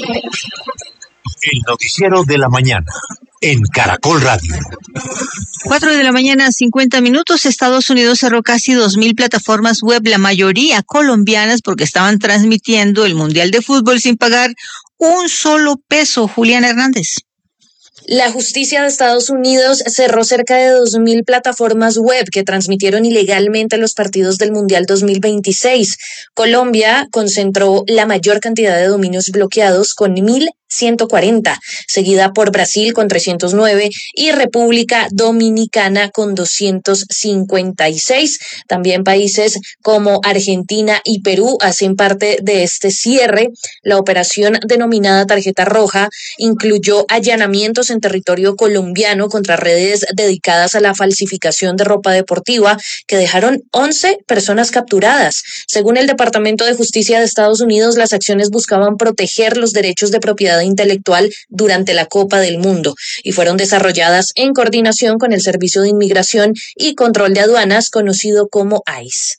El noticiero de la mañana en Caracol Radio. 4:50 a.m. Estados Unidos cerró casi 2.000 plataformas web, la mayoría colombianas, porque estaban transmitiendo el Mundial de Fútbol sin pagar un solo peso. Juliana Hernández. La justicia de Estados Unidos cerró cerca de 2.000 plataformas web que transmitieron ilegalmente los partidos del Mundial 2026. Colombia concentró la mayor cantidad de dominios bloqueados con 1.140, seguida por Brasil con 309 y República Dominicana con 256. También países como Argentina y Perú hacen parte de este cierre. La operación denominada Tarjeta Roja incluyó allanamientos en territorio colombiano contra redes dedicadas a la falsificación de ropa deportiva que dejaron 11 personas capturadas. Según el Departamento de Justicia de Estados Unidos, las acciones buscaban proteger los derechos de propiedad intelectual durante la Copa del Mundo y fueron desarrolladas en coordinación con el Servicio de Inmigración y Control de Aduanas, conocido como ICE.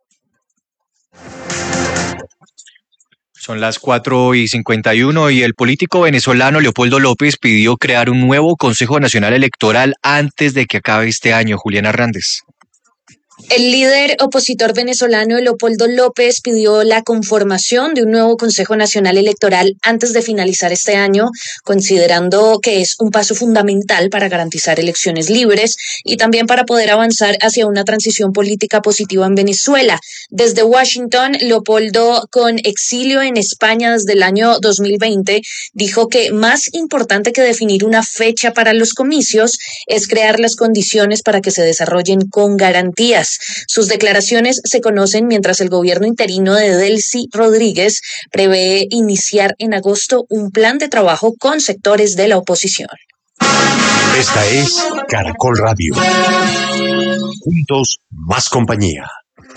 Son las 4:51 y el político venezolano Leopoldo López pidió crear un nuevo Consejo Nacional Electoral antes de que acabe este año. Juliana Hernández. El líder opositor venezolano Leopoldo López pidió la conformación de un nuevo Consejo Nacional Electoral antes de finalizar este año, considerando que es un paso fundamental para garantizar elecciones libres y también para poder avanzar hacia una transición política positiva en Venezuela. Desde Washington, Leopoldo, con exilio en España desde el año 2020, dijo que más importante que definir una fecha para los comicios es crear las condiciones para que se desarrollen con garantías. Sus declaraciones se conocen mientras el gobierno interino de Delcy Rodríguez prevé iniciar en agosto un plan de trabajo con sectores de la oposición. Esta es Caracol Radio. Juntos, más compañía.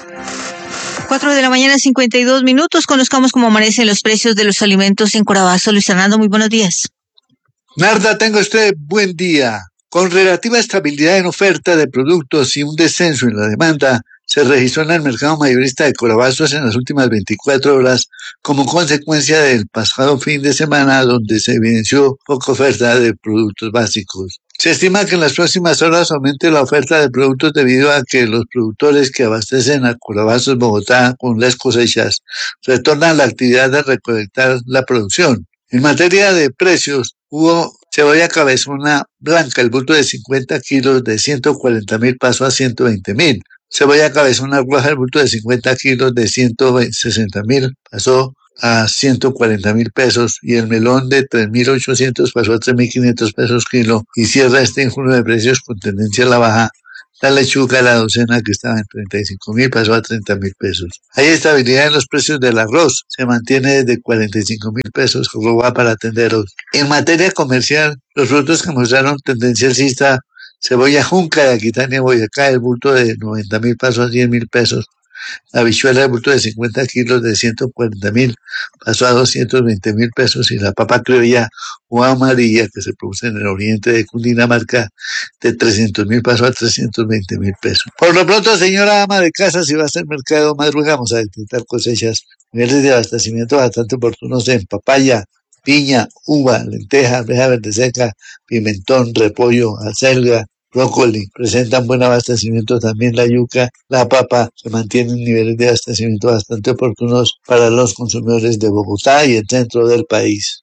4:52 a.m. Conozcamos cómo amanecen los precios de los alimentos en Corabazo. Luis Fernando, muy buenos días. Narda, tenga usted buen día. Con relativa estabilidad en oferta de productos y un descenso en la demanda, se registró en el mercado mayorista de Corabazos en las últimas 24 horas como consecuencia del pasado fin de semana, donde se evidenció poca oferta de productos básicos. Se estima que en las próximas horas aumente la oferta de productos debido a que los productores que abastecen a Corabazos, Bogotá, con las cosechas, retornan a la actividad de recolectar la producción. En materia de precios, hubo cebolla cabezona blanca, el bulto de 50 kilos de 140.000 pasó a 120.000. Cebolla cabezona roja, el bulto de 50 kilos de 160.000 pasó a 140.000 pesos y el melón de 3.800 pasó a 3.500 pesos kilo y cierra este enjunio de precios con tendencia a la baja. La lechuga, la docena que estaba en 35.000 pasó a 30.000 pesos. Hay estabilidad en los precios del arroz, se mantiene desde 45.000 pesos, como va para tenderos. En materia comercial, los productos que mostraron tendencia alcista, cebolla junca de Aquitania, Boyacá, el bulto de 90.000 pasó a 100.000 pesos. La habichuela de bulto de 50 kilos de 140.000 pasó a 220.000 pesos y la papa criolla o amarilla que se produce en el oriente de Cundinamarca de 300.000 pasó a 320.000 pesos. Por lo pronto, señora ama de casa, si va a hacer mercado, madrugamos a detectar cosechas, niveles de abastecimiento bastante oportunos en papaya, piña, uva, lenteja, arveja verde seca, pimentón, repollo, acelga, brócoli. Presentan buen abastecimiento también la yuca, la papa, se mantienen niveles de abastecimiento bastante oportunos para los consumidores de Bogotá y el centro del país.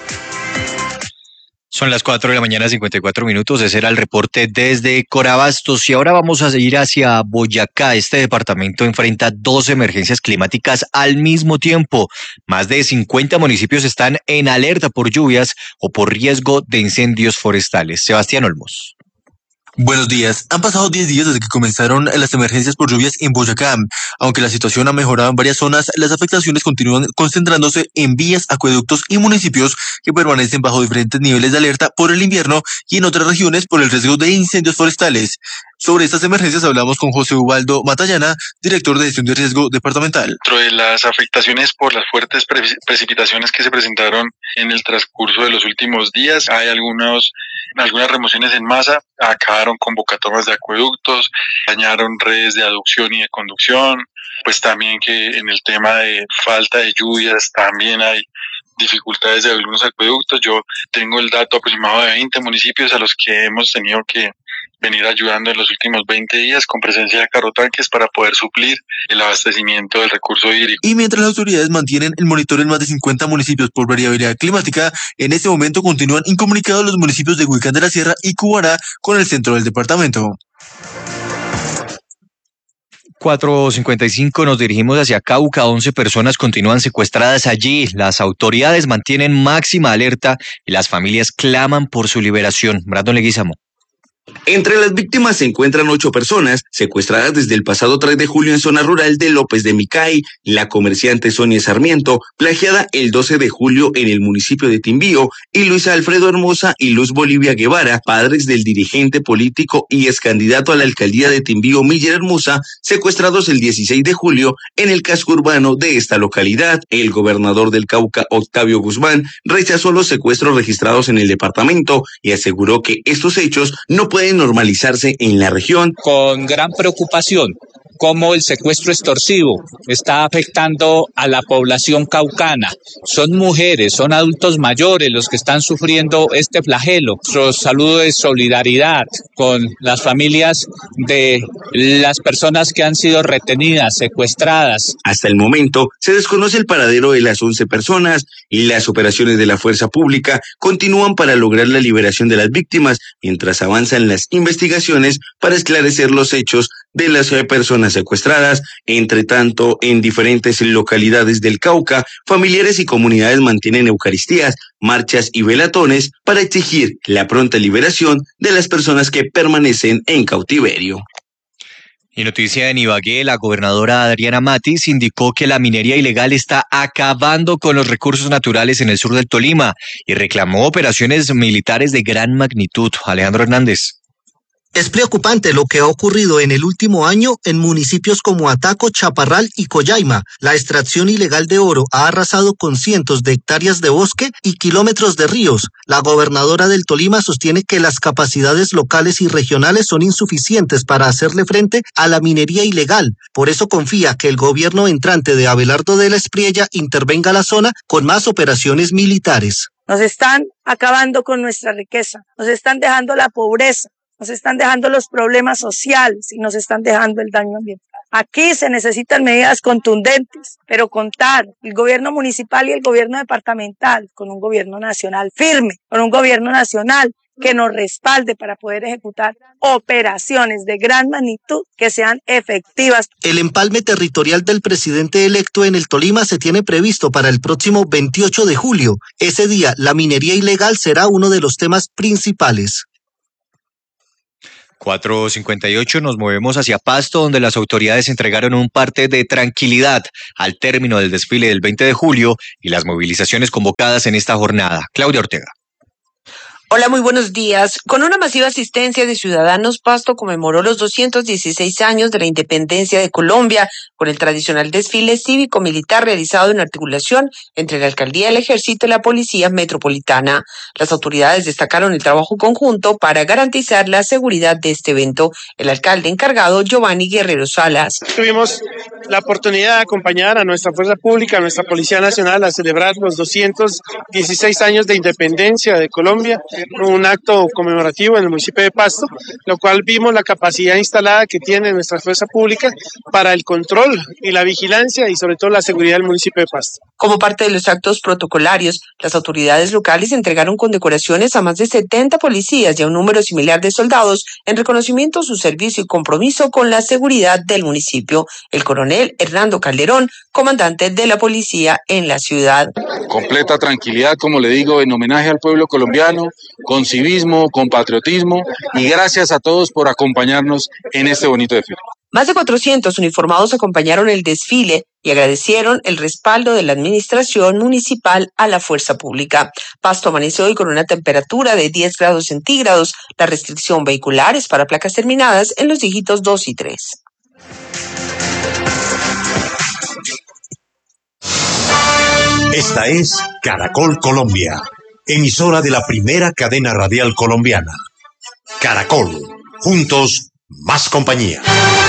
Son las 4:54 a.m. Ese era el reporte desde Corabastos y ahora vamos a seguir hacia Boyacá. Este departamento enfrenta 2 emergencias climáticas al mismo tiempo. Más de 50 municipios están en alerta por lluvias o por riesgo de incendios forestales. Sebastián Olmos. Buenos días. Han pasado 10 días desde que comenzaron las emergencias por lluvias en Boyacá. Aunque la situación ha mejorado en varias zonas, las afectaciones continúan concentrándose en vías, acueductos y municipios que permanecen bajo diferentes niveles de alerta por el invierno y en otras regiones por el riesgo de incendios forestales. Sobre estas emergencias hablamos con José Ubaldo Matallana, director de Gestión de Riesgo Departamental. Dentro de las afectaciones por las fuertes precipitaciones que se presentaron en el transcurso de los últimos días, hay algunas remociones en masa, acabaron convocatorias de acueductos, dañaron redes de aducción y de conducción, pues también que en el tema de falta de lluvias también hay dificultades de algunos acueductos. Yo tengo el dato aproximado de 20 municipios a los que hemos tenido que venir ayudando en los últimos 20 días con presencia de carrotanques para poder suplir el abastecimiento del recurso hídrico. Y mientras las autoridades mantienen el monitoreo en más de 50 municipios por variabilidad climática, en este momento continúan incomunicados los municipios de Huicán de la Sierra y Cubará con el centro del departamento. 4:55 nos dirigimos hacia Cauca. 11 personas continúan secuestradas allí. Las autoridades mantienen máxima alerta y las familias claman por su liberación. Brandon Leguizamo. Entre las víctimas se encuentran 8 personas secuestradas desde el pasado 3 de julio en zona rural de López de Micay. La comerciante Sonia Sarmiento, plagiada el 12 de julio en el municipio de Timbío, y Luis Alfredo Hermosa y Luz Bolivia Guevara, padres del dirigente político y ex candidato a la alcaldía de Timbío, Miller Hermosa, secuestrados el 16 de julio en el casco urbano de esta localidad. El gobernador del Cauca, Octavio Guzmán, rechazó los secuestros registrados en el departamento y aseguró que estos hechos no pueden normalizarse en la región. Con gran preocupación, cómo el secuestro extorsivo está afectando a la población caucana. Son mujeres, son adultos mayores los que están sufriendo este flagelo. Nuestro saludo de solidaridad con las familias de las personas que han sido retenidas, secuestradas. Hasta el momento se desconoce el paradero de las 11 personas y las operaciones de la fuerza pública continúan para lograr la liberación de las víctimas, mientras avanzan las investigaciones para esclarecer los hechos de las personas secuestradas. Entre tanto, en diferentes localidades del Cauca, familiares y comunidades mantienen eucaristías, marchas y velatones para exigir la pronta liberación de las personas que permanecen en cautiverio. Y noticia en Ibagué, la gobernadora Adriana Matiz indicó que la minería ilegal está acabando con los recursos naturales en el sur del Tolima y reclamó operaciones militares de gran magnitud. Alejandro Hernández. Es preocupante lo que ha ocurrido en el último año en municipios como Ataco, Chaparral y Collaima. La extracción ilegal de oro ha arrasado con cientos de hectáreas de bosque y kilómetros de ríos. La gobernadora del Tolima sostiene que las capacidades locales y regionales son insuficientes para hacerle frente a la minería ilegal. Por eso confía que el gobierno entrante de Abelardo de la Espriella intervenga la zona con más operaciones militares. Nos están acabando con nuestra riqueza, nos están dejando la pobreza, nos están dejando los problemas sociales y nos están dejando el daño ambiental. Aquí se necesitan medidas contundentes, pero contar el gobierno municipal y el gobierno departamental con un gobierno nacional firme, con un gobierno nacional que nos respalde para poder ejecutar operaciones de gran magnitud que sean efectivas. El empalme territorial del presidente electo en el Tolima se tiene previsto para el próximo 28 de julio. Ese día, la minería ilegal será uno de los temas principales. 4:58 nos movemos hacia Pasto, donde las autoridades entregaron un parte de tranquilidad al término del desfile del 20 de julio y las movilizaciones convocadas en esta jornada. Claudia Ortega. Hola, muy buenos días. Con una masiva asistencia de ciudadanos, Pasto conmemoró los 216 años de la independencia de Colombia con el tradicional desfile cívico-militar realizado en articulación entre la Alcaldía del Ejército y la Policía Metropolitana. Las autoridades destacaron el trabajo conjunto para garantizar la seguridad de este evento. El alcalde encargado, Giovanni Guerrero Salas. Tuvimos la oportunidad de acompañar a nuestra Fuerza Pública, a nuestra Policía Nacional, a celebrar los 216 años de independencia de Colombia. Un acto conmemorativo en el municipio de Pasto, lo cual vimos la capacidad instalada que tiene nuestra fuerza pública para el control y la vigilancia y sobre todo la seguridad del municipio de Pasto. Como parte de los actos protocolarios, las autoridades locales entregaron condecoraciones a más de 70 policías y a un número similar de soldados en reconocimiento a su servicio y compromiso con la seguridad del municipio. El coronel Hernando Calderón, comandante de la policía en la ciudad. Completa tranquilidad, como le digo, en homenaje al pueblo colombiano, con civismo, con patriotismo, y gracias a todos por acompañarnos en este bonito desfile. Más de 400 uniformados acompañaron el desfile y agradecieron el respaldo de la administración municipal a la fuerza pública. Pasto amaneció hoy con una temperatura de 10 grados centígrados. La restricción vehicular es para placas terminadas en los dígitos 2 y 3. Esta es Caracol Colombia, emisora de la primera cadena radial colombiana. Caracol, juntos, más compañía.